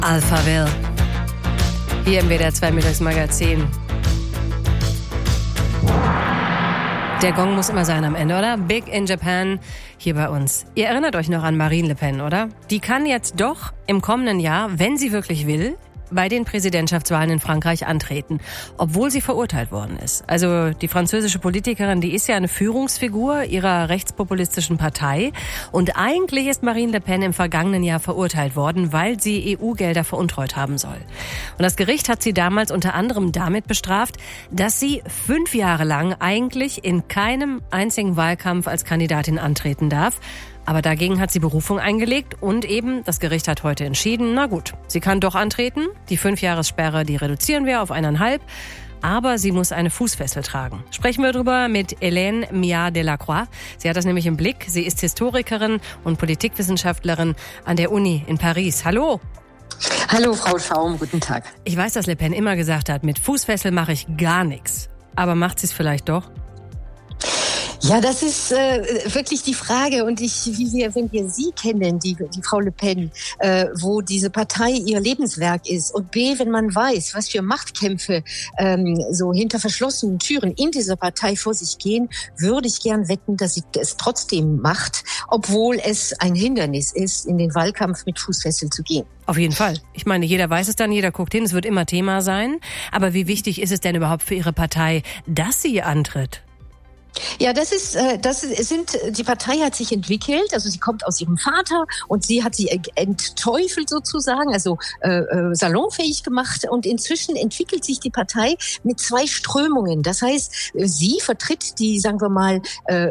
Alphaville. Hier im WDR 2 Mittagsmagazin. Der Gong muss immer sein am Ende, oder? Big in Japan, hier bei uns. Ihr erinnert euch noch an Marine Le Pen, oder? Die kann jetzt doch im kommenden Jahr, wenn sie wirklich will, bei den Präsidentschaftswahlen in Frankreich antreten, obwohl sie verurteilt worden ist. Also die französische Politikerin, die ist ja eine Führungsfigur ihrer rechtspopulistischen Partei. Und eigentlich ist Marine Le Pen im vergangenen Jahr verurteilt worden, weil sie EU-Gelder veruntreut haben soll. Und das Gericht hat sie damals unter anderem damit bestraft, dass sie 5 Jahre lang eigentlich in keinem einzigen Wahlkampf als Kandidatin antreten darf. Aber dagegen hat sie Berufung eingelegt und eben, das Gericht hat heute entschieden, na gut, sie kann doch antreten. Die 5-Jahressperre, die reduzieren wir auf 1,5. Aber sie muss eine Fußfessel tragen. Sprechen wir drüber mit Hélène Miat Delacroix. Sie hat das nämlich im Blick. Sie ist Historikerin und Politikwissenschaftlerin an der Uni in Paris. Hallo. Hallo, Frau Schaum, guten Tag. Ich weiß, dass Le Pen immer gesagt hat, mit Fußfessel mache ich gar nichts. Aber macht sie es vielleicht doch? Ja, das ist wirklich die Frage. Und wenn wir Sie kennen, die Frau Le Pen, wo diese Partei ihr Lebenswerk ist, und B, wenn man weiß, was für Machtkämpfe so hinter verschlossenen Türen in dieser Partei vor sich gehen, würde ich gern wetten, dass sie es trotzdem macht, obwohl es ein Hindernis ist, in den Wahlkampf mit Fußfessel zu gehen. Auf jeden Fall. Ich meine, jeder weiß es dann, jeder guckt hin, es wird immer Thema sein. Aber wie wichtig ist es denn überhaupt für Ihre Partei, dass sie antritt? Ja, die Partei hat sich entwickelt, also sie kommt aus ihrem Vater und sie hat sie entteufelt sozusagen, also salonfähig gemacht, und inzwischen entwickelt sich die Partei mit 2 Strömungen. Das heißt, sie vertritt die, sagen wir mal,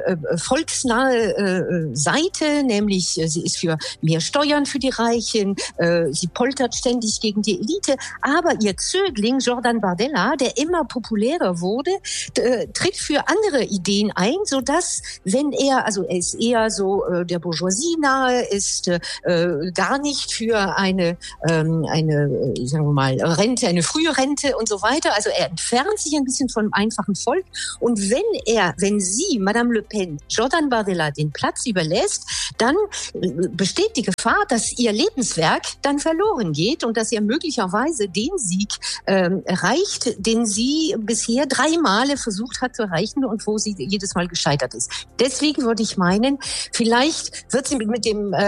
volksnahe Seite, nämlich sie ist für mehr Steuern für die Reichen, sie poltert ständig gegen die Elite, aber ihr Zögling Jordan Bardella, der immer populärer wurde, tritt für andere Ideen ein, so dass, wenn er ist eher so der Bourgeoisie nahe, ist gar nicht für eine sagen wir mal, Rente, eine frühe Rente und so weiter. Also er entfernt sich ein bisschen vom einfachen Volk. Und wenn sie, Madame Le Pen, Jordan Bardella den Platz überlässt, dann besteht die Gefahr, dass ihr Lebenswerk dann verloren geht und dass er möglicherweise den Sieg erreicht, den sie bisher 3 Male versucht hat zu erreichen und wo sie jedes Mal gescheitert ist. Deswegen würde ich meinen, vielleicht wird sie mit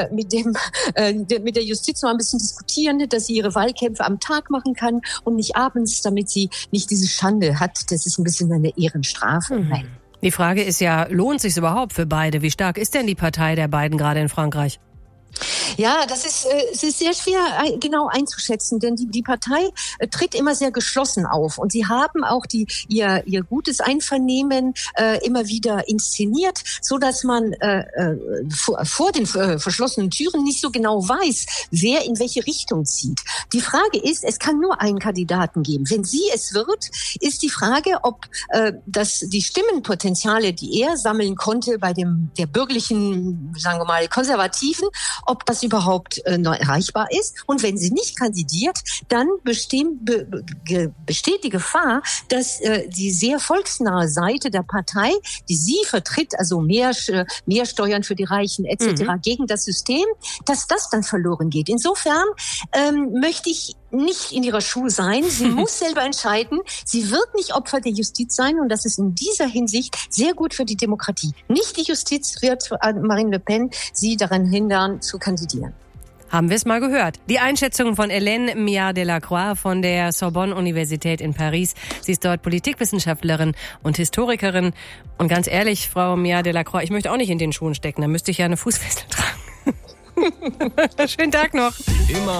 der Justiz noch ein bisschen diskutieren, dass sie ihre Wahlkämpfe am Tag machen kann und nicht abends, damit sie nicht diese Schande hat. Das ist ein bisschen eine Ehrenstrafe. Nein. Die Frage ist ja, lohnt es sich überhaupt für beide? Wie stark ist denn die Partei der beiden gerade in Frankreich? Ja, es ist sehr schwer genau einzuschätzen, denn die Partei tritt immer sehr geschlossen auf und sie haben auch ihr gutes Einvernehmen immer wieder inszeniert, so dass man vor den verschlossenen Türen nicht so genau weiß, wer in welche Richtung zieht. Die Frage ist, es kann nur einen Kandidaten geben. Wenn sie es wird, ist die Frage, ob die Stimmenpotenziale, die er sammeln konnte bei der bürgerlichen, sagen wir mal, Konservativen, ob das überhaupt noch erreichbar ist. Und wenn sie nicht kandidiert, dann besteht die Gefahr, dass die sehr volksnahe Seite der Partei, die sie vertritt, also mehr Steuern für die Reichen etc. gegen das System, dass das dann verloren geht. Insofern möchte ich nicht in ihrer Schuhe sein. Sie muss selber entscheiden. Sie wird nicht Opfer der Justiz sein und das ist in dieser Hinsicht sehr gut für die Demokratie. Nicht die Justiz wird Marine Le Pen sie daran hindern, zu kandidieren. Haben wir es mal gehört. Die Einschätzung von Hélène Miat Delacroix von der Sorbonne-Universität in Paris. Sie ist dort Politikwissenschaftlerin und Historikerin. Und ganz ehrlich, Frau Miat Delacroix, ich möchte auch nicht in den Schuhen stecken. Da müsste ich ja eine Fußfessel tragen. Schönen Tag noch. Immer